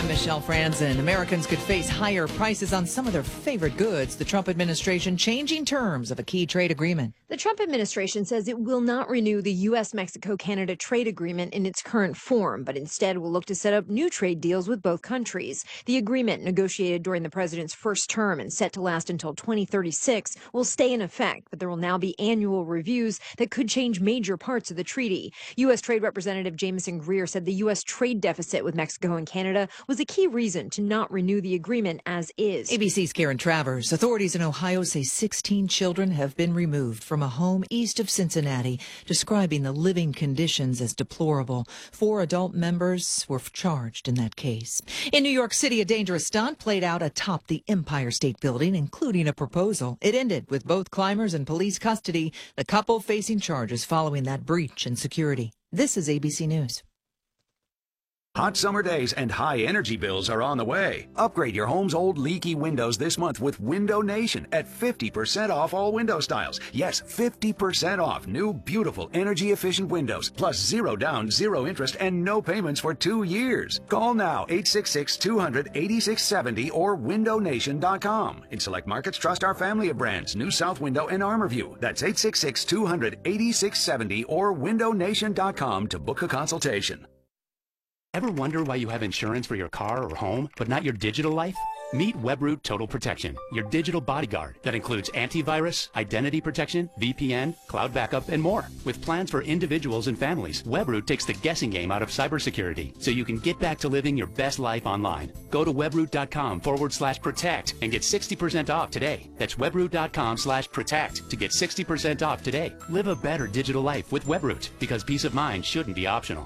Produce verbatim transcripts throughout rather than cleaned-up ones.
I'm Michelle Franzen. Americans could face higher prices on some of their favorite goods. The Trump administration changing terms of a key trade agreement. The Trump administration says it will not renew the U S Mexico Canada trade agreement in its current form, but instead will look to set up new trade deals with both countries. The agreement, negotiated during the president's first term and set to last until twenty thirty-six, will stay in effect, but there will now be annual reviews that could change major parts of the treaty. U S. Trade Representative Jamieson Greer said the U S trade deficit with Mexico and Canada was a key reason to not renew the agreement as is. A B C's Karen Travers. Authorities in Ohio say sixteen children have been removed from a home east of Cincinnati, describing the living conditions as deplorable. Four adult members were charged in that case. In New York City, a dangerous stunt played out atop the Empire State Building, including a proposal. It ended with both climbers in police custody, the couple facing charges following that breach in security. This is A B C News. Hot summer days and high energy bills are on the way. Upgrade your home's old leaky windows this month with Window Nation at fifty percent off all window styles. Yes, fifty percent off new, beautiful, energy-efficient windows, plus zero down, zero interest, and no payments for two years. Call now, eight six six, two hundred, eighty-six seventy or window nation dot com. In select markets, trust our family of brands, New South Window and ArmorView. That's eight six six, two hundred, eighty-six seventy or window nation dot com to book a consultation. Ever wonder why you have insurance for your car or home, but not your digital life? Meet Webroot Total Protection, your digital bodyguard that includes antivirus, identity protection, V P N, cloud backup, and more. With plans for individuals and families, Webroot takes the guessing game out of cybersecurity so you can get back to living your best life online. Go to webroot.com forward slash protect and get sixty percent off today. That's webroot.com slash protect to get sixty percent off today. Live a better digital life with Webroot, because peace of mind shouldn't be optional.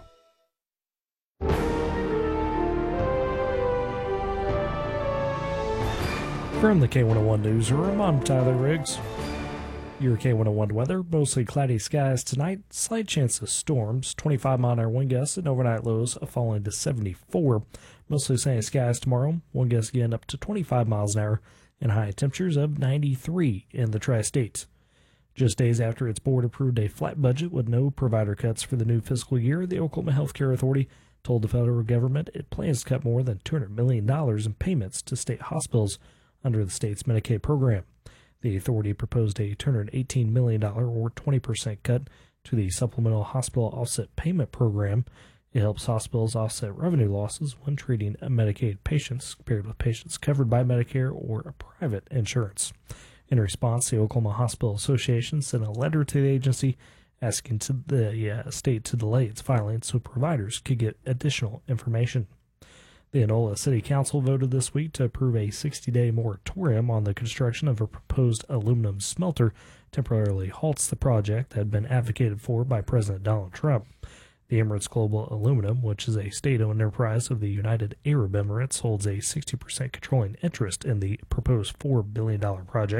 From the K one oh one Newsroom, I'm Tyler Riggs. Your K one oh one weather, mostly cloudy skies tonight, slight chance of storms, twenty-five mile an hour wind gusts, and overnight lows falling to seventy-four. Mostly sunny skies tomorrow, wind gusts again up to twenty-five miles an hour, and high temperatures of ninety-three in the tri-states. Just days after its board approved a flat budget with no provider cuts for the new fiscal year, the Oklahoma Health Care Authority told the federal government it plans to cut more than two hundred million dollars in payments to state hospitals under the state's Medicaid program. The authority proposed a two hundred eighteen million dollars or twenty percent cut to the Supplemental Hospital Offset Payment Program. It helps hospitals offset revenue losses when treating Medicaid patients compared with patients covered by Medicare or private insurance. In response, the Oklahoma Hospital Association sent a letter to the agency asking to the uh, state to delay its filing so providers could get additional information. The Enola City Council voted this week to approve a sixty-day moratorium on the construction of a proposed aluminum smelter, temporarily halts the project that had been advocated for by President Donald Trump. The Emirates Global Aluminum, which is a state-owned enterprise of the United Arab Emirates, holds a sixty percent controlling interest in the proposed four billion dollars project.